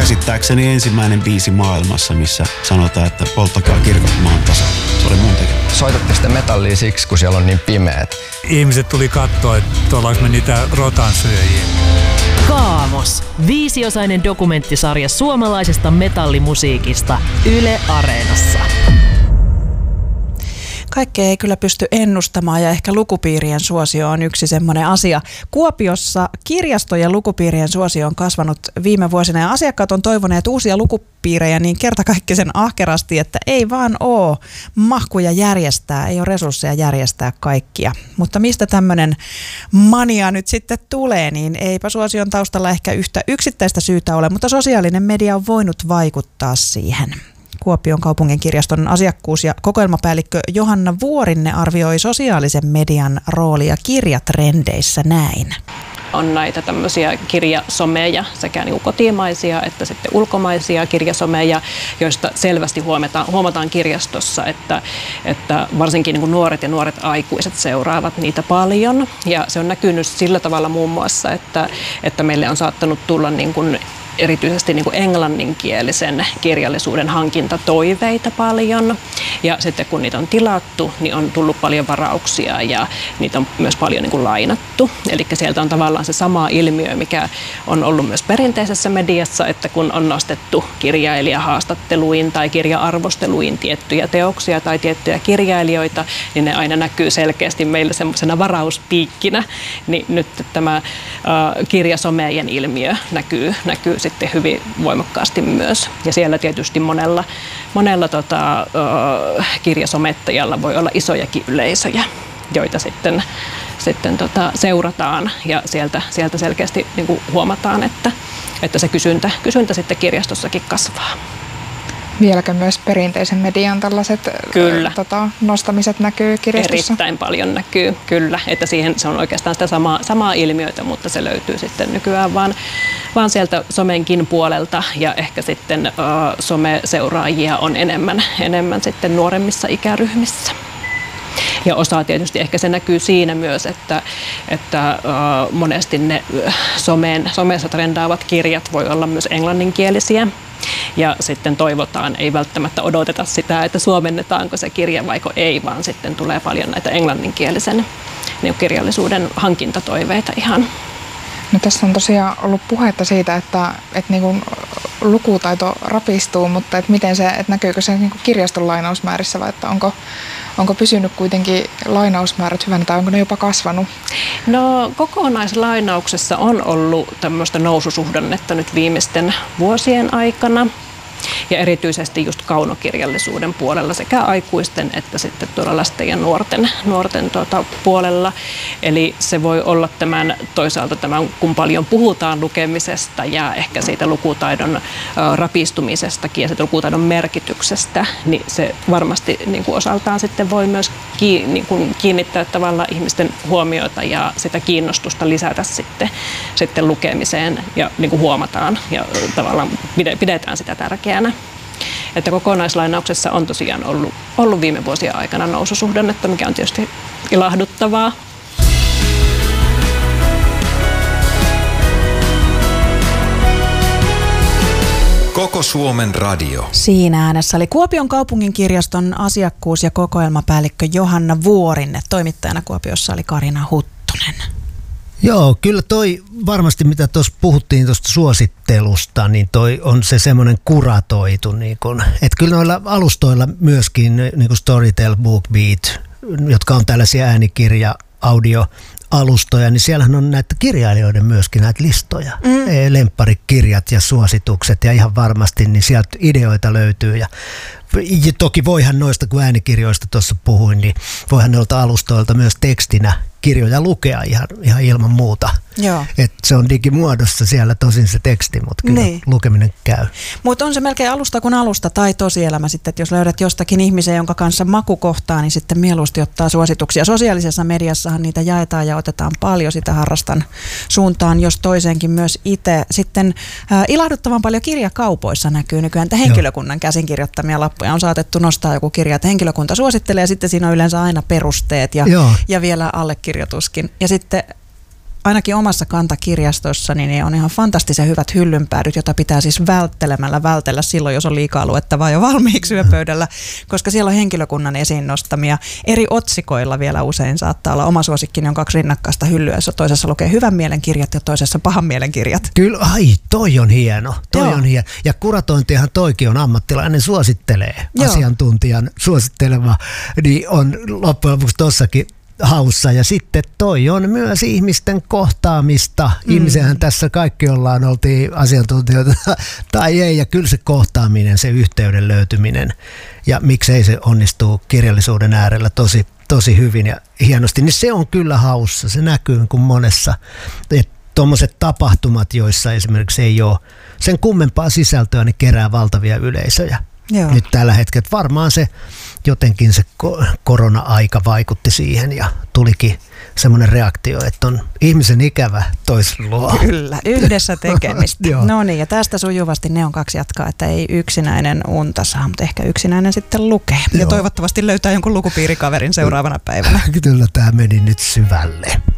käsittääkseni ensimmäinen biisi maailmassa, missä sanotaan, että polttakaa kirkot maan tasa. Se oli mun tekemä. Soitatte sitä metallia siksi, kun siellä on niin pimeät. Ihmiset tuli katsoa, että ollaanko me niitä rotansyöjiä. Kaamos. 5-osainen dokumenttisarja suomalaisesta metallimusiikista Yle Areenassa. Kaikkea ei kyllä pysty ennustamaan ja ehkä lukupiirien suosio on yksi semmoinen asia. Kuopiossa kirjasto- ja lukupiirien suosio on kasvanut viime vuosina ja asiakkaat on toivoneet uusia lukupiirejä niin kertakaikkisen ahkerasti, että ei vaan ole mahkuja järjestää, ei ole resursseja järjestää kaikkia. Mutta mistä tämmöinen mania nyt sitten tulee, niin eipä suosion taustalla ehkä yhtä yksittäistä syytä ole, mutta sosiaalinen media on voinut vaikuttaa siihen. Kuopion kaupunginkirjaston asiakkuus- ja kokoelmapäällikkö Johanna Vuorinne arvioi sosiaalisen median roolia kirjatrendeissä näin. On näitä tämmöisiä kirjasomeja, sekä niin kotimaisia että sitten ulkomaisia kirjasomeja, joista selvästi huomataan kirjastossa, että varsinkin niin kuin nuoret ja nuoret aikuiset seuraavat niitä paljon. Ja se on näkynyt sillä tavalla muun muassa, että meille on saattanut tulla niin kuin erityisesti niin kuin englanninkielisen kirjallisuuden hankintatoiveita paljon. Ja sitten kun niitä on tilattu, niin on tullut paljon varauksia ja niitä on myös paljon niin kuin lainattu. Eli sieltä on tavallaan se sama ilmiö, mikä on ollut myös perinteisessä mediassa, että kun on nostettu kirjailijahaastatteluin tai kirja-arvosteluin tiettyjä teoksia tai tiettyjä kirjailijoita, niin ne aina näkyy selkeästi meillä semmoisena varauspiikkinä. Niin nyt tämä kirjasomejen ilmiö näkyy sitten hyvin voimakkaasti myös. Ja siellä tietysti monella kirjasomettajalla voi olla isojakin yleisöjä, joita sitten seurataan ja sieltä selkeästi niin kuin huomataan, että se kysyntä sitten kirjastossakin kasvaa. Vieläkö myös perinteisen median tällaiset nostamiset näkyy kirjastossa? Erittäin paljon näkyy, kyllä. Että se on oikeastaan sitä samaa ilmiötä, mutta se löytyy sitten nykyään vaan sieltä somenkin puolelta ja ehkä sitten someseuraajia on enemmän sitten nuoremmissa ikäryhmissä. Ja osa tietysti ehkä se näkyy siinä myös, että monesti ne somessa trendaavat kirjat voi olla myös englanninkielisiä. Ja sitten toivotaan, ei välttämättä odoteta sitä, että suomennetaanko se kirja vaiko ei, vaan sitten tulee paljon näitä englanninkielisen kirjallisuuden hankintatoiveita ihan. No tässä on tosiaan ollut puhetta siitä, että niin kuin lukutaito rapistuu, mutta miten että näkyykö se niin kuin kirjaston lainausmäärissä vai että onko pysynyt kuitenkin lainausmäärät hyvänä tai onko ne jopa kasvanut? No kokonaislainauksessa on ollut tämmöistä noususuhdannetta nyt viimeisten vuosien aikana. Ja erityisesti just kaunokirjallisuuden puolella sekä aikuisten että sitten tuolla lasten ja nuorten puolella. Eli se voi olla toisaalta kun paljon puhutaan lukemisesta ja ehkä siitä lukutaidon rapistumisestakin ja siitä lukutaidon merkityksestä, niin se varmasti niin kuin osaltaan sitten voi myös kiinnittää tavallaan ihmisten huomiota ja sitä kiinnostusta lisätä sitten lukemiseen ja niin kuin huomataan ja tavallaan pidetään sitä tärkeänä. Että kokonaislainauksessa on tosiaan ollut viime vuosien aikana noususuhdannetta, mikä on tietysti ilahduttavaa. Koko Suomen radio. Siinä äänessä oli Kuopion kaupunginkirjaston asiakkuus- ja kokoelmapäällikkö Johanna Vuorinne. Toimittajana Kuopiossa oli Karina Huttunen. Joo, kyllä toi varmasti mitä tuossa puhuttiin tuosta suosittelusta, niin toi on se semmoinen kuratoitu, niin kun, että kyllä noilla alustoilla myöskin niin kuin Storytel, BookBeat, jotka on tällaisia äänikirja, audio-alustoja, niin siellähän on näitä kirjailijoiden myöskin näitä listoja, lempparikirjat ja suositukset ja ihan varmasti niin sieltä ideoita löytyy ja toki voihan noista, kun äänikirjoista tuossa puhuin, niin voihan noilta alustoilta myös tekstinä kirjoja lukea ihan ilman muuta. Että se on digimuodossa siellä tosin se teksti, mutta kyllä lukeminen käy. Mutta on se melkein alusta kuin alusta tai tosielämä sitten, että jos löydät jostakin ihmisen, jonka kanssa maku kohtaa, niin sitten mieluusti ottaa suosituksia. Sosiaalisessa mediassahan niitä jaetaan ja otetaan paljon, sitä harrastan suuntaan, jos toiseenkin myös itse. Sitten ilahduttavan paljon kirjakaupoissa näkyy nykyään, että henkilökunnan käsinkirjoittamia lappuja on saatettu nostaa joku kirja, että henkilökunta suosittelee ja sitten siinä on yleensä aina perusteet ja vielä allekirjoituskin. Ja sitten ainakin omassa kantakirjastossani niin on ihan fantastisen hyvät hyllynpäädyt, jota pitää siis vältellä silloin, jos on liikaa luettavaa jo valmiiksi yöpöydällä, koska siellä on henkilökunnan esiin nostamia. Eri otsikoilla vielä usein saattaa olla. Oma suosikkini on 2 rinnakkaista hyllyä, jossa toisessa lukee hyvän mielen kirjat ja toisessa pahan mielen kirjat. Kyllä, toi on hieno. On hieno. Ja kuratointihan toikin on ammattilainen, suosittelee. Asiantuntijan suosittelema, niin on loppujen lopuksi tossakin haussa. Ja sitten toi on myös ihmisten kohtaamista. Ihmisenhän tässä kaikki oltiin asiantuntijoita tai ei. Ja kyllä se kohtaaminen, se yhteyden löytyminen ja miksei se onnistuu kirjallisuuden äärellä tosi hyvin ja hienosti, niin se on kyllä haussa. Se näkyy kuin monessa. Tuommoiset tapahtumat, joissa esimerkiksi ei ole sen kummempaa sisältöä, niin kerää valtavia yleisöjä. Joo. Nyt tällä hetkellä varmaan se jotenkin se korona-aika vaikutti siihen ja tulikin semmoinen reaktio, että on ihmisen ikävä toisen luo. Kyllä, yhdessä tekemistä. No niin, ja tästä sujuvasti Neon 2 jatkaa, että ei yksinäinen unta saa, mutta ehkä yksinäinen sitten lukee. Ja toivottavasti löytää jonkun lukupiirikaverin seuraavana päivänä. Kyllä tämä meni nyt syvälle.